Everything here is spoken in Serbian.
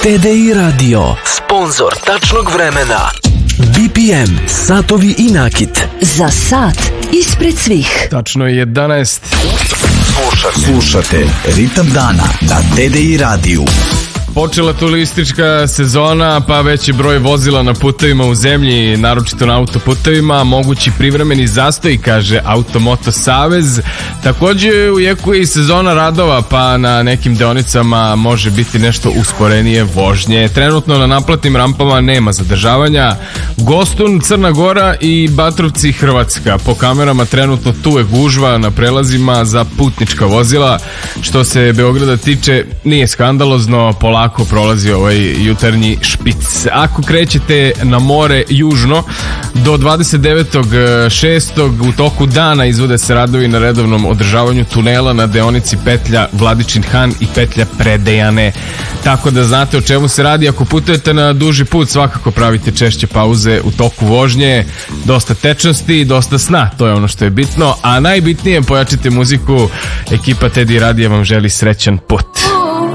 TDI Radio, sponzor tačnog vremena. BPM, satovi i nakit. Za sat ispred svih. Tačno je 11. Slušate Ritam dana na TDI radiju. Počela turistička sezona, pa veći broj vozila na putevima u zemlji, naročito na autoputevima, mogući privremeni zastoj, kaže Automoto Savez. Takođe u jeku je i sezona radova, pa na nekim deonicama može biti nešto usporenije vožnje. Trenutno na naplatnim rampama nema zadržavanja. Gostun, Crna Gora i Batrovci, Hrvatska. Po kamerama trenutno tu je gužva na prelazima za putnička vozila. Što se Beograda tiče, nije skandalozno, polako prolazi ovaj jutarnji špic. Ako krećete na more južno, do 29.6. u toku dana izvode se radovi na redovnom održavanju tunela na deonici petlja Vladičin Han i petlja Predejane. Tako da znate o čemu se radi. Ako putujete na duži put, svakako pravite češće pauze u toku vožnje. Dosta tečnosti, dosta sna, to je ono što je bitno. A najbitnije, pojačite muziku. Ekipa Teddy Radija vam želi srećan put.